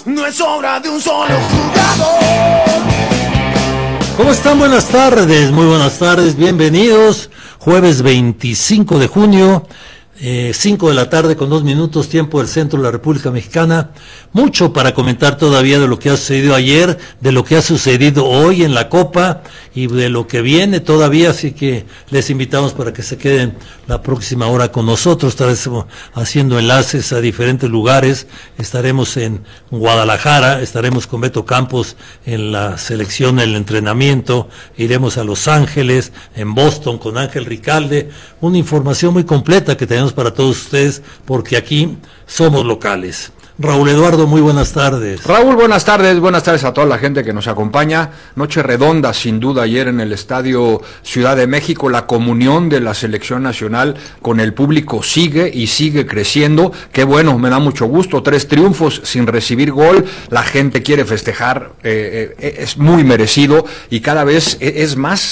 no es obra de un solo jugador. ¿Cómo están? Buenas tardes, muy buenas tardes, bienvenidos. Jueves 25 de junio, 5 de la tarde con 2 minutos, tiempo del centro de la República Mexicana. Mucho para comentar todavía de lo que ha sucedido ayer, de lo que ha sucedido hoy en la Copa y de lo que viene todavía, así que les invitamos para que se queden la próxima hora con nosotros. Estaremos haciendo enlaces a diferentes lugares, estaremos en Guadalajara, estaremos con Beto Campos en la selección, en el entrenamiento, iremos a Los Ángeles, en Boston con Ángel Ricalde, una información muy completa que tenemos para todos ustedes, porque aquí somos locales. Raúl Eduardo, muy buenas tardes. Raúl, buenas tardes a toda la gente que nos acompaña. Noche redonda, sin duda, ayer en el Estadio Ciudad de México. La comunión de la selección nacional con el público sigue y sigue creciendo. Qué bueno, me da mucho gusto. 3 triunfos sin recibir gol. La gente quiere festejar, es muy merecido y cada vez es más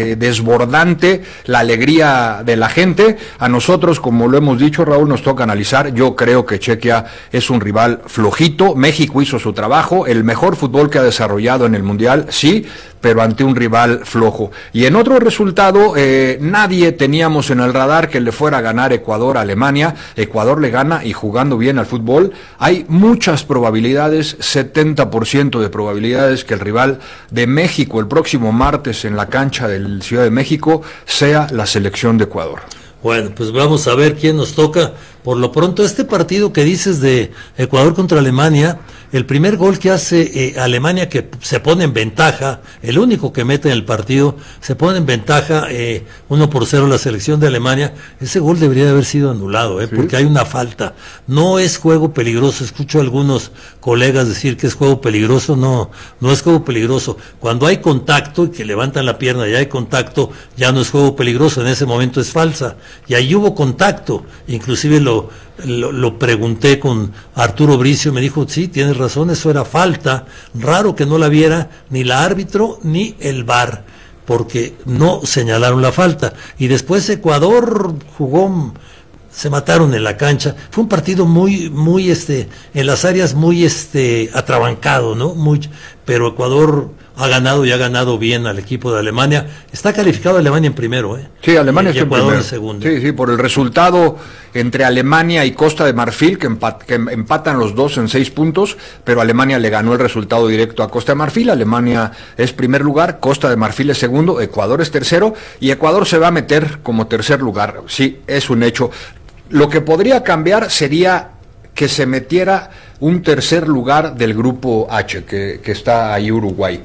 desbordante la alegría de la gente. A nosotros, como lo hemos dicho, Raúl, nos toca analizar. Yo creo que Chequia es un rival flojito. México hizo su trabajo, el mejor fútbol que ha desarrollado en el Mundial, sí, pero ante un rival flojo. Y en otro resultado, nadie teníamos en el radar que le fuera a ganar Ecuador a Alemania. Ecuador le gana y jugando bien al fútbol. Hay muchas probabilidades, 70% de probabilidades que el rival de México el próximo martes en la cancha del Ciudad de México sea la selección de Ecuador. Bueno, pues vamos a ver quién nos toca. Por lo pronto, este partido que dices de Ecuador contra Alemania, el primer gol que hace Alemania, que se pone en ventaja, el único que mete en el partido, se pone en ventaja 1-0 la selección de Alemania. Ese gol debería de haber sido anulado, ¿sí? Porque hay una falta. No es juego peligroso. Escucho a algunos colegas decir que es juego peligroso. No es juego peligroso. Cuando hay contacto y que levantan la pierna y hay contacto, ya no es juego peligroso. En ese momento es falsa. Y ahí hubo contacto. Inclusive lo pregunté con Arturo Bricio, me dijo, sí, tienes razón, eso era falta. Raro que no la viera ni el árbitro ni el VAR, porque no señalaron la falta. Y después Ecuador jugó, se mataron en la cancha. Fue un partido muy en las áreas muy atrabancado, ¿no? Pero Ecuador ha ganado y ha ganado bien al equipo de Alemania. Está calificado Alemania en primero, Sí, Alemania está en Ecuador primero. En segundo. Sí, por el resultado entre Alemania y Costa de Marfil, que empatan los dos en 6 puntos, pero Alemania le ganó el resultado directo a Costa de Marfil. Alemania es primer lugar, Costa de Marfil es segundo, Ecuador es tercero, y Ecuador se va a meter como tercer lugar. Sí, es un hecho. Lo que podría cambiar sería que se metiera un tercer lugar del grupo H, que está ahí Uruguay.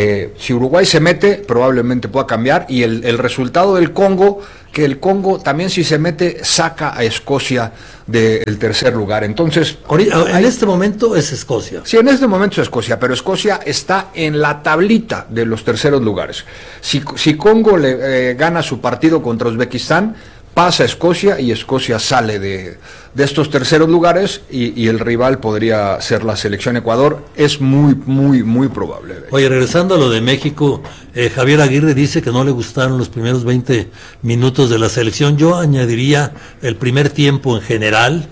Si Uruguay se mete, probablemente pueda cambiar, y el resultado del Congo, que el Congo también, si se mete, saca a Escocia del tercer lugar. Entonces, en este momento es Escocia. Sí, en este momento es Escocia, pero Escocia está en la tablita de los terceros lugares. Si Congo le gana su partido contra Uzbekistán, pasa a Escocia y Escocia sale de estos terceros lugares y el rival podría ser la selección Ecuador. Es muy, muy, muy probable. Oye, regresando a lo de México, Javier Aguirre dice que no le gustaron los primeros 20 minutos de la selección. Yo añadiría el primer tiempo en general.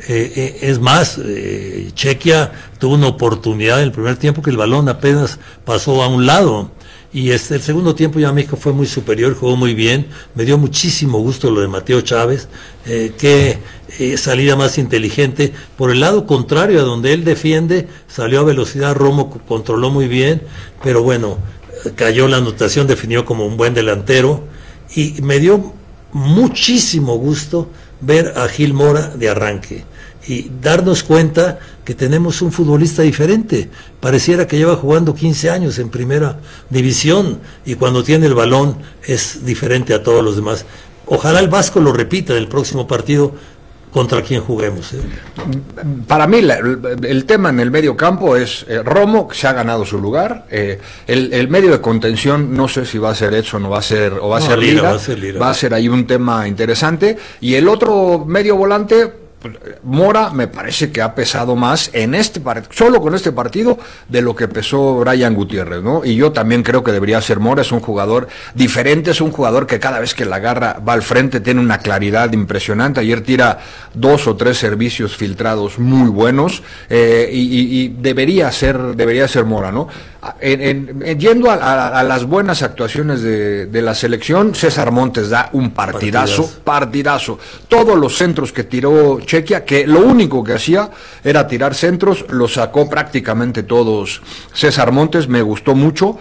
Es más, Chequia tuvo una oportunidad en el primer tiempo que el balón apenas pasó a un lado. Y el segundo tiempo ya México fue muy superior, jugó muy bien. Me dio muchísimo gusto lo de Mateo Chávez, qué salida más inteligente. Por el lado contrario a donde él defiende, salió a velocidad, Romo controló muy bien, pero bueno, cayó la anotación, definió como un buen delantero. Y me dio muchísimo gusto ver a Gil Mora de arranque y darnos cuenta que tenemos un futbolista diferente. Pareciera que lleva jugando 15 años en primera división y cuando tiene el balón es diferente a todos los demás. Ojalá el Vasco lo repita en el próximo partido contra quien juguemos. Para mí el tema en el medio campo es Romo, que se ha ganado su lugar. El medio de contención, no sé si va a ser Edson o va a ser Lira. Va a ser ahí un tema interesante. Y el otro medio volante, Mora me parece que ha pesado más en solo con este partido de lo que pesó Brian Gutiérrez, ¿no? Y yo también creo que debería ser Mora, es un jugador diferente, es un jugador que cada vez que la agarra va al frente, tiene una claridad impresionante. Ayer tira 2 o 3 servicios filtrados muy buenos, y debería ser Mora, ¿no? Yendo a las buenas actuaciones de la selección, César Montes da un partidazo. Todos los centros que tiró Chequia, que lo único que hacía era tirar centros, los sacó prácticamente todos César Montes. Me gustó mucho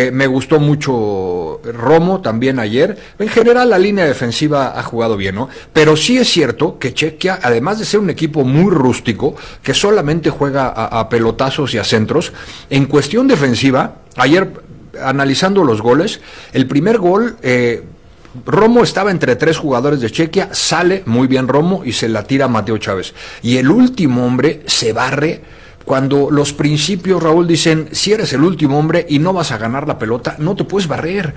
Romo también ayer. En general la línea defensiva ha jugado bien, ¿no? Pero sí es cierto que Chequia, además de ser un equipo muy rústico, que solamente juega a pelotazos y a centros, en cuestión defensiva, ayer analizando los goles, el primer gol, Romo estaba entre 3 jugadores de Chequia, sale muy bien Romo y se la tira a Mateo Chávez. Y el último hombre se barre cuando los principios, Raúl, dicen, si eres el último hombre y no vas a ganar la pelota, no te puedes barrer,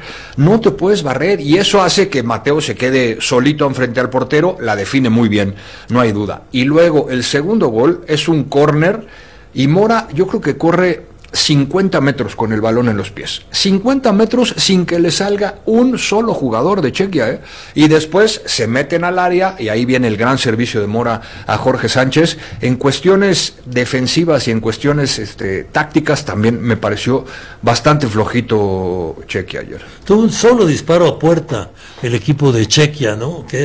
y eso hace que Mateo se quede solito enfrente al portero, la define muy bien, no hay duda. Y luego el segundo gol es un córner y Mora, yo creo que corre 50 metros con el balón en los pies, 50 metros sin que le salga un solo jugador de Chequia, y después se meten al área y ahí viene el gran servicio de Mora a Jorge Sánchez. En cuestiones defensivas y en cuestiones tácticas también me pareció bastante flojito Chequia ayer. Tuvo un solo disparo a puerta el equipo de Chequia, ¿no? Que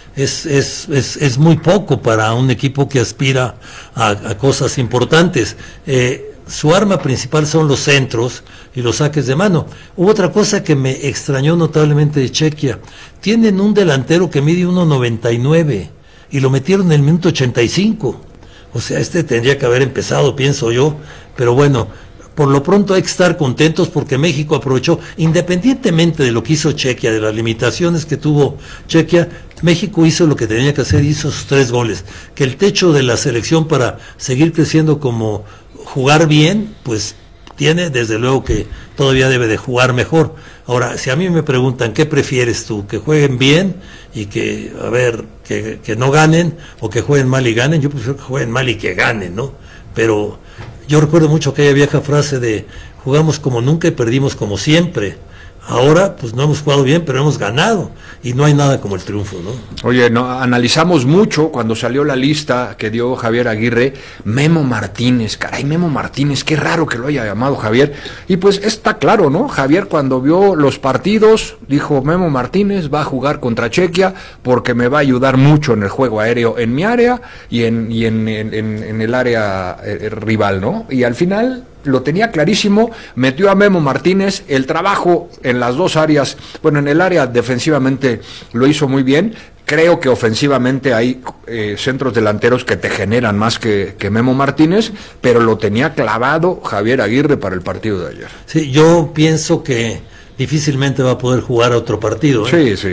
es muy poco para un equipo que aspira a cosas importantes. Su arma principal son los centros y los saques de mano. Hubo otra cosa que me extrañó notablemente de Chequia. Tienen un delantero que mide 1.99 y lo metieron en el minuto 85. O sea, tendría que haber empezado, pienso yo. Pero bueno, por lo pronto hay que estar contentos porque México aprovechó, independientemente de lo que hizo Chequia, de las limitaciones que tuvo Chequia, México hizo lo que tenía que hacer, hizo sus 3 goles. Que el techo de la selección para seguir creciendo como jugar bien, pues tiene, desde luego que todavía debe de jugar mejor. Ahora, si a mí me preguntan, ¿qué prefieres tú? ¿Que jueguen bien y que no ganen, o que jueguen mal y ganen? Yo prefiero que jueguen mal y que ganen, ¿no? Pero yo recuerdo mucho aquella vieja frase de jugamos como nunca y perdimos como siempre. Ahora, pues no hemos jugado bien, pero hemos ganado, y no hay nada como el triunfo, ¿no? Oye, analizamos mucho cuando salió la lista que dio Javier Aguirre, Memo Martínez, qué raro que lo haya llamado Javier, y pues está claro, ¿no? Javier, cuando vio los partidos, dijo, Memo Martínez va a jugar contra Chequia porque me va a ayudar mucho en el juego aéreo, en mi área y en el área rival, ¿no? Y al final lo tenía clarísimo, metió a Memo Martínez, el trabajo en las 2 áreas, bueno, en el área defensivamente lo hizo muy bien. Creo que ofensivamente hay centros delanteros que te generan más que Memo Martínez, pero lo tenía clavado Javier Aguirre para el partido de ayer. Sí, yo pienso que difícilmente va a poder jugar a otro partido, ¿eh? Sí.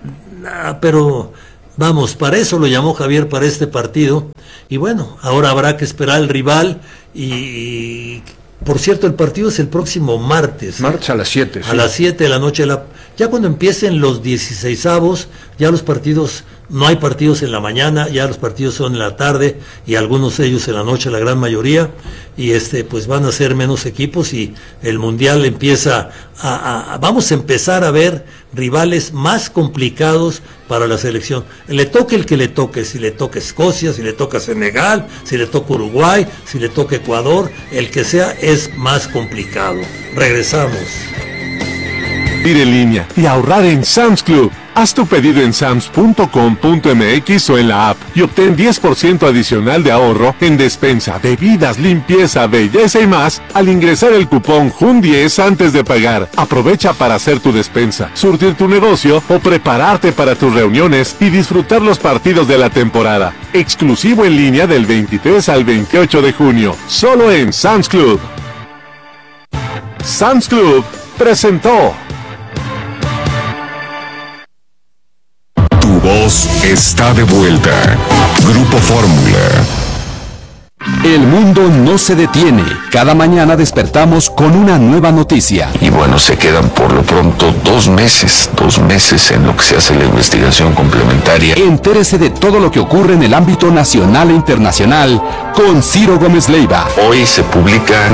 Pero vamos, para eso lo llamó Javier, para este partido, y bueno, ahora habrá que esperar al rival. Y por cierto, el partido es el próximo martes. Martes a las 7. A las 7 de la noche. Ya cuando empiecen los 16avos, ya los partidos, no hay partidos en la mañana, ya los partidos son en la tarde y algunos de ellos en la noche, la gran mayoría, y pues van a ser menos equipos y el mundial empieza vamos a empezar a ver rivales más complicados para la selección. Le toque el que le toque, si le toca Escocia, si le toca Senegal, si le toca Uruguay, si le toca Ecuador, el que sea es más complicado. Regresamos. Ir en línea y ahorrar en Sam's Club. Haz tu pedido en sams.com.mx o en la app y obtén 10% adicional de ahorro en despensa, bebidas, limpieza, belleza y más al ingresar el cupón JUN10 antes de pagar. Aprovecha para hacer tu despensa, surtir tu negocio o prepararte para tus reuniones y disfrutar los partidos de la temporada. Exclusivo en línea del 23 al 28 de junio. Solo en Sam's Club. Sam's Club presentó. Tu voz está de vuelta. Grupo Fórmula. El mundo no se detiene. Cada mañana despertamos con una nueva noticia. Y bueno, se quedan por lo pronto 2 meses en lo que se hace la investigación complementaria. Entérese de todo lo que ocurre en el ámbito nacional e internacional con Ciro Gómez Leiva. Hoy se publica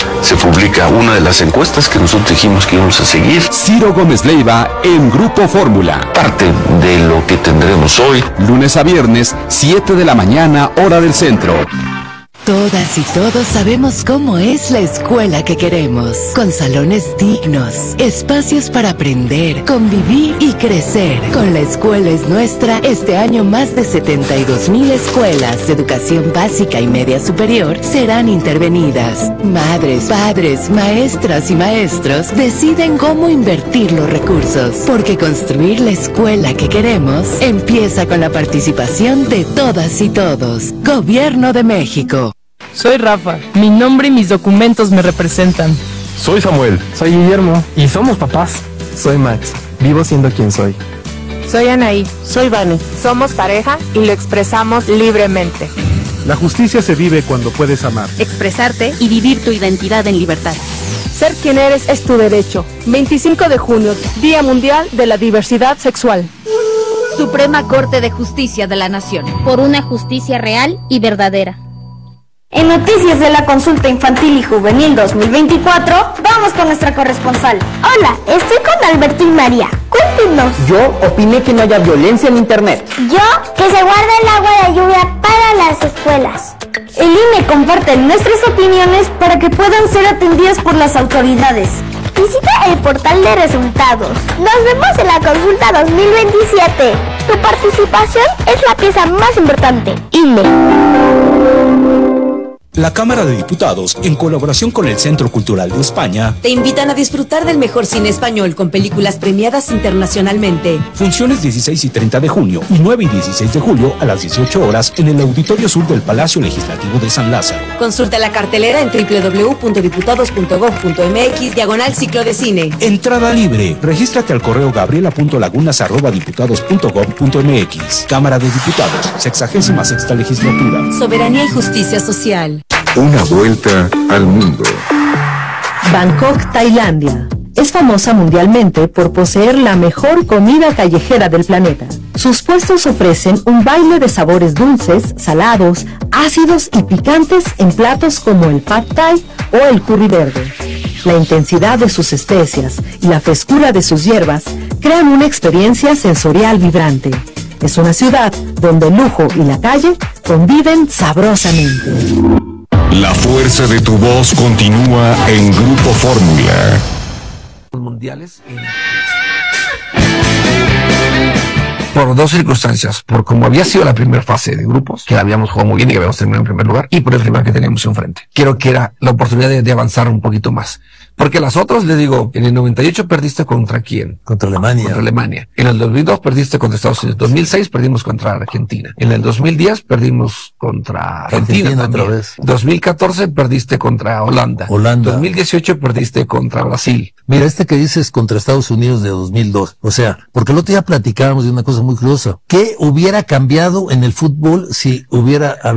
una de las encuestas que nosotros dijimos que íbamos a seguir. Ciro Gómez Leiva en Grupo Fórmula. Parte de lo que tendremos hoy. Lunes a viernes, 7 de la mañana, hora del centro. Todas y todos sabemos cómo es la escuela que queremos, con salones dignos, espacios para aprender, convivir y crecer. Con La Escuela es Nuestra, este año más de 72,000 escuelas de educación básica y media superior serán intervenidas. Madres, padres, maestras y maestros deciden cómo invertir los recursos, porque construir la escuela que queremos empieza con la participación de todas y todos. Gobierno de México. Soy Rafa, mi nombre y mis documentos me representan. Soy Samuel. Soy Guillermo. Y somos papás. Soy Max, vivo siendo quien soy. Soy Anaí. Soy Vane. Somos pareja y lo expresamos libremente. La justicia se vive cuando puedes amar, expresarte y vivir tu identidad en libertad. Ser quien eres es tu derecho. 25 de junio, Día Mundial de la Diversidad Sexual. Suprema Corte de Justicia de la Nación. Por una justicia real y verdadera. En Noticias de la Consulta Infantil y Juvenil 2024, vamos con nuestra corresponsal. Hola, estoy con Alberto y María. Cuéntenos. Yo opiné que no haya violencia en internet. Yo, que se guarde el agua de lluvia para las escuelas. El INE comparte nuestras opiniones para que puedan ser atendidas por las autoridades. Visita el portal de resultados. Nos vemos en la consulta 2027. Tu participación es la pieza más importante. INE. La Cámara de Diputados, en colaboración con el Centro Cultural de España, te invitan a disfrutar del mejor cine español con películas premiadas internacionalmente. Funciones 16 y 30 de junio y 9 y 16 de julio a las 18 horas en el Auditorio Sur del Palacio Legislativo de San Lázaro. Consulta la cartelera en www.diputados.gov.mx/ciclo de cine. Entrada libre. Regístrate al correo gabriela.lagunas@diputados.gov.mx. Cámara de Diputados, 66ª Legislatura. Soberanía y justicia social. Una vuelta al mundo. Bangkok, Tailandia. Es famosa mundialmente por poseer la mejor comida callejera del planeta. Sus puestos ofrecen un baile de sabores dulces, salados, ácidos y picantes en platos como el pad thai o el curry verde. La intensidad de sus especias y la frescura de sus hierbas crean una experiencia sensorial vibrante. Es una ciudad donde el lujo y la calle conviven sabrosamente. La fuerza de tu voz continúa en Grupo Fórmula. Mundiales por dos circunstancias, por como había sido la primera fase de grupos, que la habíamos jugado muy bien y que habíamos terminado en primer lugar, y por el rival que teníamos enfrente. Creo que era la oportunidad de avanzar un poquito más. Porque las otras, les digo, en el 98 perdiste contra ¿quién? Contra Alemania. Contra Alemania. En el 2002 perdiste contra Estados Unidos. 2006 perdimos contra Argentina. En el 2010 perdimos contra Argentina otra vez. 2014 perdiste contra Holanda. 2018 perdiste contra Brasil. Mira, este que dices contra Estados Unidos de 2002. O sea, porque el otro día platicábamos de una cosa muy curiosa. ¿Qué hubiera cambiado en el fútbol si hubiera habido